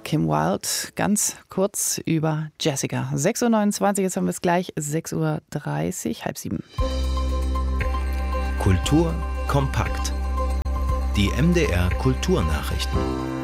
Kim Wilde, ganz kurz über Jessica. 6.29 Uhr, jetzt haben wir es gleich, 6.30 Uhr, 6:30. Kultur kompakt. Die MDR Kulturnachrichten.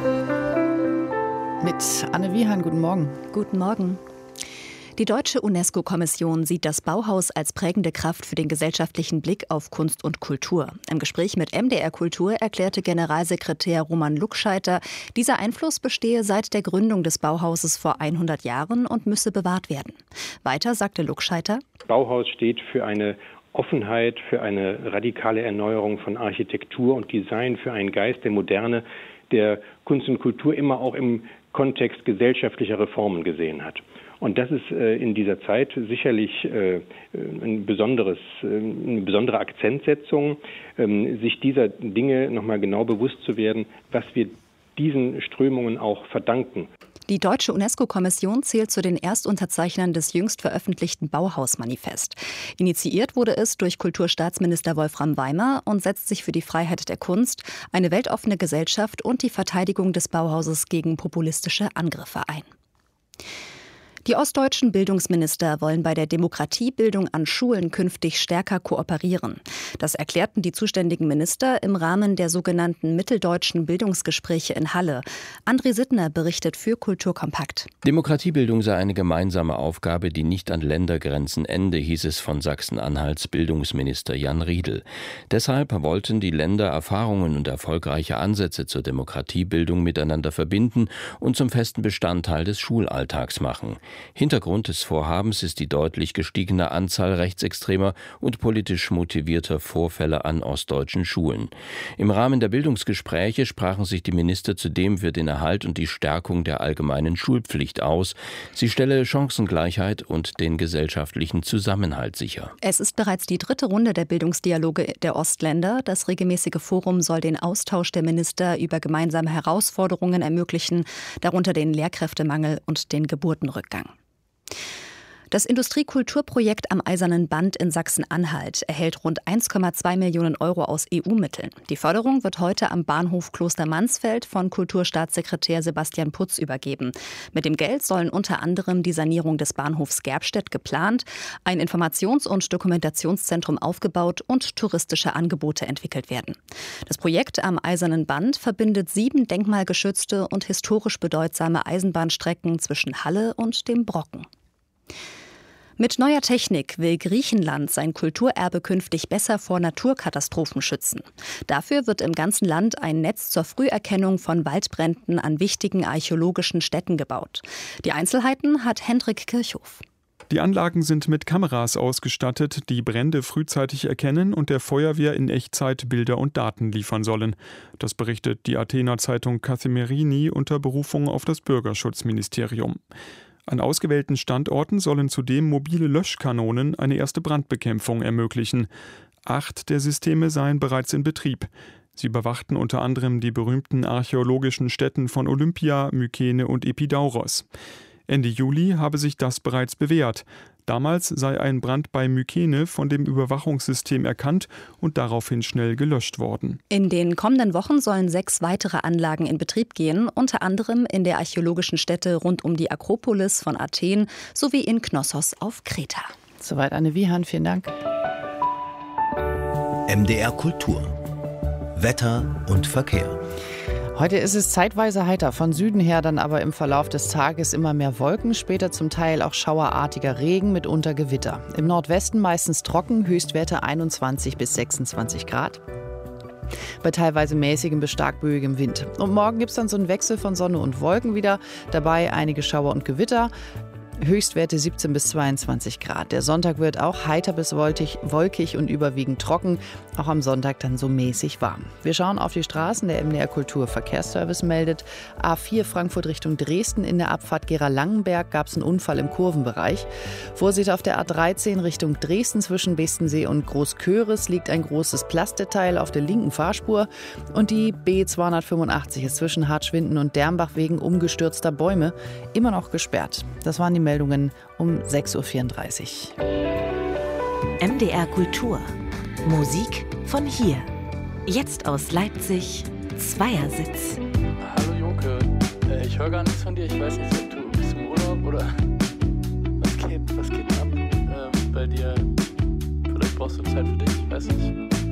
Mit Anne Wiehan, guten Morgen. Guten Morgen. Die Deutsche UNESCO-Kommission sieht das Bauhaus als prägende Kraft für den gesellschaftlichen Blick auf Kunst und Kultur. Im Gespräch mit MDR Kultur erklärte Generalsekretär Roman Luckscheiter, dieser Einfluss bestehe seit der Gründung des Bauhauses vor 100 Jahren und müsse bewahrt werden. Weiter sagte Luckscheiter: Bauhaus steht für eine Offenheit, für eine radikale Erneuerung von Architektur und Design, für einen Geist der Moderne, der Kunst und Kultur immer auch im Kontext gesellschaftlicher Reformen gesehen hat. Und das ist in dieser Zeit sicherlich eine besondere Akzentsetzung, sich dieser Dinge nochmal genau bewusst zu werden, was wir diesen Strömungen auch verdanken. Die Deutsche UNESCO-Kommission zählt zu den Erstunterzeichnern des jüngst veröffentlichten Bauhaus-Manifest. Initiiert wurde es durch Kulturstaatsminister Wolfram Weimer und setzt sich für die Freiheit der Kunst, eine weltoffene Gesellschaft und die Verteidigung des Bauhauses gegen populistische Angriffe ein. Die ostdeutschen Bildungsminister wollen bei der Demokratiebildung an Schulen künftig stärker kooperieren. Das erklärten die zuständigen Minister im Rahmen der sogenannten Mitteldeutschen Bildungsgespräche in Halle. André Sittner berichtet für Kulturkompakt. Demokratiebildung sei eine gemeinsame Aufgabe, die nicht an Ländergrenzen ende, hieß es von Sachsen-Anhalts Bildungsminister Jan Riedel. Deshalb wollten die Länder Erfahrungen und erfolgreiche Ansätze zur Demokratiebildung miteinander verbinden und zum festen Bestandteil des Schulalltags machen. Hintergrund des Vorhabens ist die deutlich gestiegene Anzahl rechtsextremer und politisch motivierter Vorfälle an ostdeutschen Schulen. Im Rahmen der Bildungsgespräche sprachen sich die Minister zudem für den Erhalt und die Stärkung der allgemeinen Schulpflicht aus. Sie stelle Chancengleichheit und den gesellschaftlichen Zusammenhalt sicher. Es ist bereits die 3. Runde der Bildungsdialoge der Ostländer. Das regelmäßige Forum soll den Austausch der Minister über gemeinsame Herausforderungen ermöglichen, darunter den Lehrkräftemangel und den Geburtenrückgang. Das Industriekulturprojekt am Eisernen Band in Sachsen-Anhalt erhält rund 1,2 Millionen Euro aus EU-Mitteln. Die Förderung wird heute am Bahnhof Klostermansfeld von Kulturstaatssekretär Sebastian Putz übergeben. Mit dem Geld sollen unter anderem die Sanierung des Bahnhofs Gerbstedt geplant, ein Informations- und Dokumentationszentrum aufgebaut und touristische Angebote entwickelt werden. Das Projekt am Eisernen Band verbindet 7 denkmalgeschützte und historisch bedeutsame Eisenbahnstrecken zwischen Halle und dem Brocken. Mit neuer Technik will Griechenland sein Kulturerbe künftig besser vor Naturkatastrophen schützen. Dafür wird im ganzen Land ein Netz zur Früherkennung von Waldbränden an wichtigen archäologischen Stätten gebaut. Die Einzelheiten hat Hendrik Kirchhoff. Die Anlagen sind mit Kameras ausgestattet, die Brände frühzeitig erkennen und der Feuerwehr in Echtzeit Bilder und Daten liefern sollen. Das berichtet die Athener Zeitung Kathimerini unter Berufung auf das Bürgerschutzministerium. An ausgewählten Standorten sollen zudem mobile Löschkanonen eine erste Brandbekämpfung ermöglichen. 8 der Systeme seien bereits in Betrieb. Sie überwachten unter anderem die berühmten archäologischen Stätten von Olympia, Mykene und Epidauros. Ende Juli habe sich das bereits bewährt. Damals sei ein Brand bei Mykene von dem Überwachungssystem erkannt und daraufhin schnell gelöscht worden. In den kommenden Wochen sollen 6 weitere Anlagen in Betrieb gehen, unter anderem in der archäologischen Stätte rund um die Akropolis von Athen sowie in Knossos auf Kreta. Soweit Anne Wiehan, vielen Dank. MDR Kultur. Wetter und Verkehr. Heute ist es zeitweise heiter, von Süden her dann aber im Verlauf des Tages immer mehr Wolken, später zum Teil auch schauerartiger Regen, mitunter Gewitter. Im Nordwesten meistens trocken, Höchstwerte 21 bis 26 Grad. Bei teilweise mäßigem bis stark böigem Wind. Und morgen gibt es dann so einen Wechsel von Sonne und Wolken wieder, dabei einige Schauer und Gewitter. Höchstwerte 17 bis 22 Grad. Der Sonntag wird auch heiter bis wolkig und überwiegend trocken. Auch am Sonntag dann so mäßig warm. Wir schauen auf die Straßen. Der MDR Kultur Verkehrsservice meldet: A4 Frankfurt Richtung Dresden. In der Abfahrt Gera-Langenberg gab es einen Unfall im Kurvenbereich. Vorsicht auf der A13 Richtung Dresden zwischen Bestensee und Großköris liegt ein großes Plastikteil auf der linken Fahrspur. Und die B285 ist zwischen Hartschwinden und Dermbach wegen umgestürzter Bäume immer noch gesperrt. Das waren die Meldungen um 6.34 Uhr. MDR Kultur. Musik von hier. Jetzt aus Leipzig, Zweiersitz. Hallo Joke, ich Ich höre gar nichts von dir. Ich weiß nicht, ob du bist im Urlaub oder was geht ab bei dir? Vielleicht brauchst du Zeit für dich, ich weiß nicht.